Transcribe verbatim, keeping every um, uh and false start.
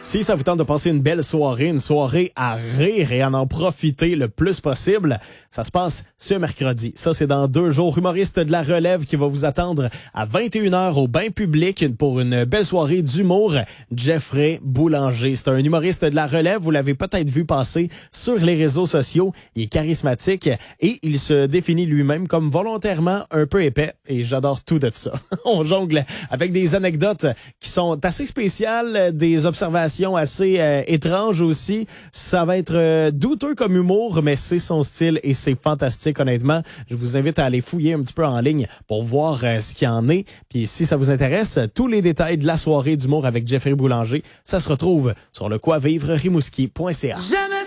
Si ça vous tente de passer une belle soirée, une soirée à rire et à en profiter le plus possible, ça se passe ce mercredi. Ça, c'est dans deux jours. Humoriste de la relève qui va vous attendre à vingt et une heures au bain public pour une belle soirée d'humour. Jeffrey Boulanger. C'est un humoriste de la relève. Vous l'avez peut-être vu passer sur les réseaux sociaux. Il est charismatique et il se définit lui-même comme volontairement un peu épais. Et j'adore tout de ça. On jongle avec des anecdotes qui sont assez spéciales, des observations assez euh, étranges aussi. Ça va être euh, douteux comme humour, mais c'est son style et c'est fantastique, honnêtement. Je vous invite à aller fouiller un petit peu en ligne pour voir euh, ce qu'il y en est. Puis si ça vous intéresse, tous les détails de la soirée d'humour avec Jeffrey Boulanger, ça se retrouve sur le quoi vivre rimouski point c a.